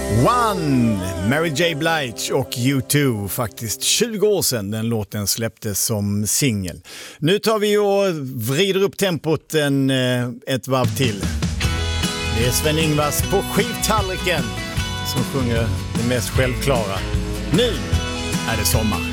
One, Mary J. Blige och U2, faktiskt 20 år sedan den låten släpptes som singel. Nu tar vi och vrider upp tempot ett varv till. Det är Sven-Ingvars på skivtallriken som sjunger det mest självklara. Nu är det sommar.